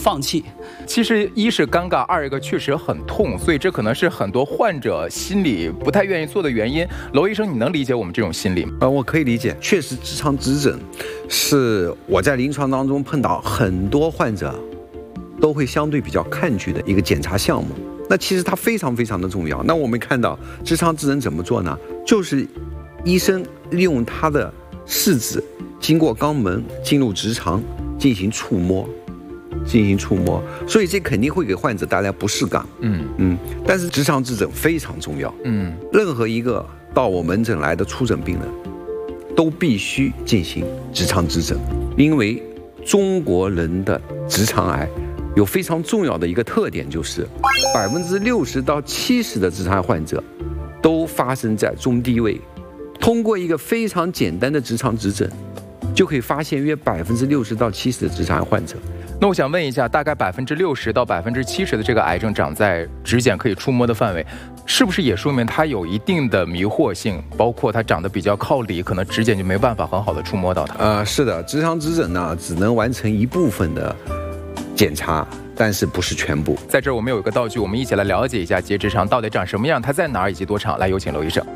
放弃。 其实一是尴尬，二一个确实很痛，所以这可能是很多患者心里不太愿意做的原因。娄医生，你能理解我们这种心理吗？ 我可以理解，确实直肠指诊是我在临床当中碰到很多患者都会相对比较抗拒的一个检查项目。那其实它非常非常的重要。那我们看到直肠指诊怎么做呢？就是医生利用他的试纸经过肛门进入直肠进行触摸，所以这肯定会给患者带来不适感。但是直肠指诊非常重要。任何一个到我门诊来的初诊病人，都必须进行直肠指诊，因为中国人的直肠癌有非常重要的一个特点，就是60%到70%的直肠癌患者都发生在中低位。通过一个非常简单的直肠指诊，就可以发现约60%到70%的直肠癌患者。 那我想问一下，大概60%到70%的这个癌症长在指检可以触摸的范围，是不是也说明它有一定的迷惑性？包括它长得比较靠里，可能指检就没办法很好的触摸到它。 是的，直肠指诊呢只能完成一部分的检查，但是不是全部。 在这儿我们有一个道具，我们一起来了解一下结直肠到底长什么样，它在哪儿以及多长。来，有请娄医生。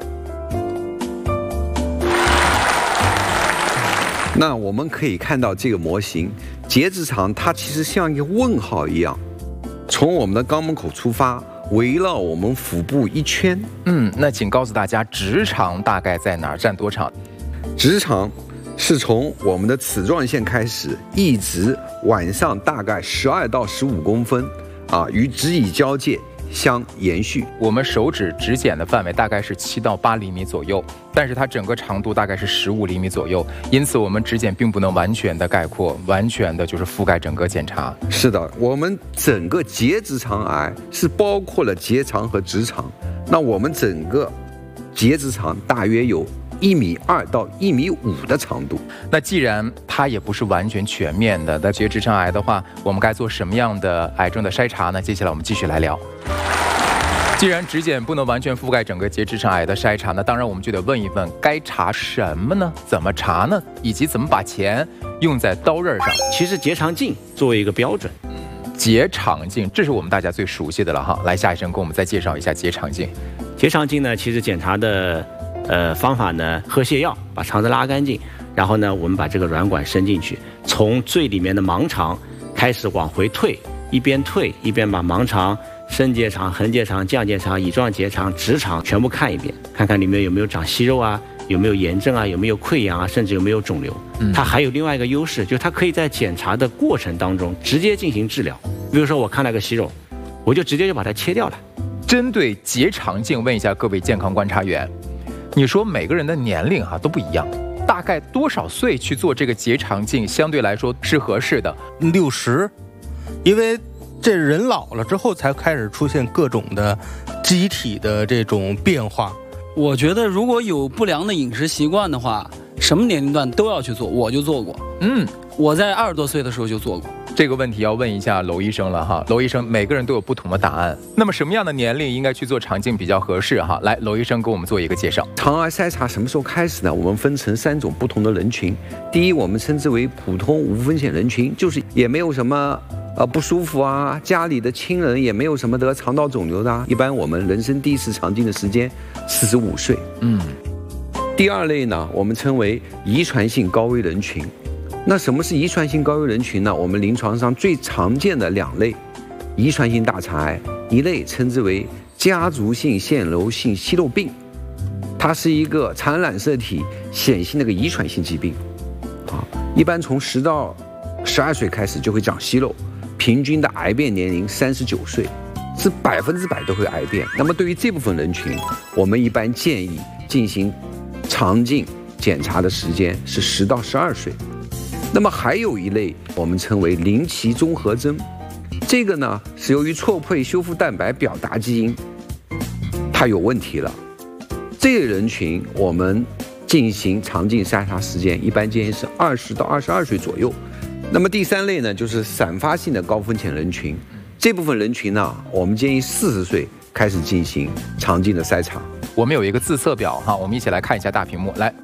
那我们可以看到这个模型，结直肠它其实像一个问号一样，从我们的肛门口出发，围绕我们腹部一圈。 那请告诉大家，直肠大概在哪儿，占多长？ 直肠是从我们的齿状线开始，一直往上大概12到15公分，与指乙交界相延续。 我们手指指检的范围大概是7到8厘米左右，但是它整个长度大概是15厘米左右，因此我们指检并不能完全的概括，完全的就是覆盖整个检查。 是的，我们整个结直肠癌是包括了结肠和直肠，那我们整个结直肠大约有1.2米到1.5米的长度。 那既然它也不是完全全面的，那结直肠癌的话，我们该做什么样的癌症的筛查呢？接下来我们继续来聊。既然指检不能完全覆盖整个结直肠癌的筛查，那当然我们就得问一问，该查什么呢？怎么查呢？以及怎么把钱用在刀刃上？ 其实结肠镜作为一个标准， 结肠镜，这是我们大家最熟悉的了哈。来，夏医生给我们再介绍一下结肠镜。 结肠镜呢，其实检查的方法呢，喝泻药把肠子拉干净，然后呢，我们把这个软管伸进去，从最里面的盲肠开始往回退，一边退一边把盲肠、升结肠、横结肠、降结肠、乙状结肠、直肠全部看一遍，看看里面有没有长息肉啊，有没有炎症啊，有没有溃疡啊，甚至有没有肿瘤。它还有另外一个优势，就是它可以在检查的过程当中直接进行治疗。比如说我看了个息肉，我就直接就把它切掉了。 针对结肠镜，问一下各位健康观察员，你说每个人的年龄都不一样，大概多少岁去做这个结肠镜相对来说是合适的 ？60，因为这人老了之后才开始出现各种的机体的这种变化。 我觉得如果有不良的饮食习惯的话，什么年龄段都要去做，我就做过。我在20多岁的时候就做过。 这个问题要问一下娄医生了哈。娄医生，每个人都有不同的答案，那么什么样的年龄应该去做肠镜比较合适哈？来，娄医生给我们做一个介绍。 肠癌筛查什么时候开始呢？我们分成3种不同的人群。第一，我们称之为普通无风险人群，就是也没有什么不舒服啊，家里的亲人也没有什么得肠道肿瘤的啊。一般我们人生第一次肠镜的时间45岁。第二类呢，我们称为遗传性高危人群。那什么是遗传性高危人群呢？我们临床上最常见的2类遗传性大肠癌，一类称之为家族性腺瘤性息肉病，它是一个常染色体显性的个遗传性疾病，一般从10到12岁开始就会长息肉，平均的癌变年龄39岁，是100%都会癌变。那么对于这部分人群，我们一般建议进行肠镜检查的时间是10到12岁。那么还有一类我们称为鳞奇综合征，这个呢是由于错配修复蛋白表达基因它有问题了，这类人群我们进行肠镜筛查时间一般建议是20到22岁左右。那么第3类呢就是散发性的高风险人群，这部分人群呢我们建议40岁开始进行肠镜的筛查。 我们有一个自测表哈，我们一起来看一下大屏幕。来，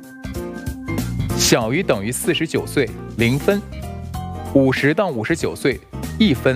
小于等于49岁0分，50到59岁1分。